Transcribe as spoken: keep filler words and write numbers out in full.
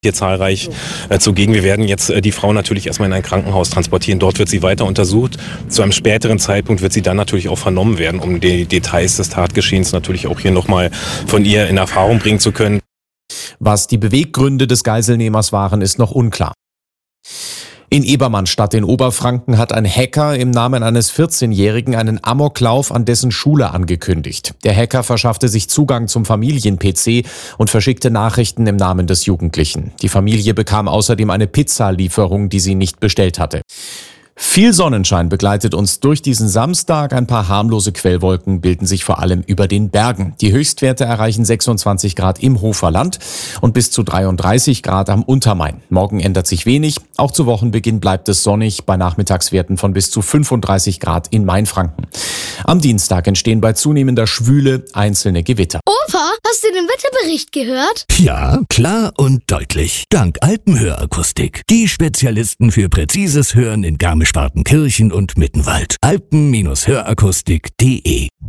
hier zahlreich äh, zugegen. Wir werden jetzt äh, die Frau natürlich erstmal in ein Krankenhaus transportieren. Dort wird sie weiter untersucht. Zu einem späteren Zeitpunkt wird sie dann natürlich auch vernommen werden, um die Details des Tatgeschehens natürlich auch hier nochmal von ihr in Erfahrung bringen zu können. Was die Beweggründe des Geiselnehmers waren, ist noch unklar. In Ebermannstadt in Oberfranken hat ein Hacker im Namen eines vierzehnjährigen einen Amoklauf an dessen Schule angekündigt. Der Hacker verschaffte sich Zugang zum Familien-P C und verschickte Nachrichten im Namen des Jugendlichen. Die Familie bekam außerdem eine Pizzalieferung, die sie nicht bestellt hatte. Viel Sonnenschein begleitet uns durch diesen Samstag. Ein paar harmlose Quellwolken bilden sich vor allem über den Bergen. Die Höchstwerte erreichen sechsundzwanzig Grad im Hoferland und bis zu dreiunddreißig Grad am Untermain. Morgen ändert sich wenig. Auch zu Wochenbeginn bleibt es sonnig bei Nachmittagswerten von bis zu fünfunddreißig Grad in Mainfranken. Am Dienstag entstehen bei zunehmender Schwüle einzelne Gewitter. Opa, hast du den Wetterbericht gehört? Ja, klar und deutlich. Dank Alpenhörakustik. Die Spezialisten für präzises Hören in Garmisch-Partenkirchen und Mittenwald. alpen Bindestrich hörakustik punkt de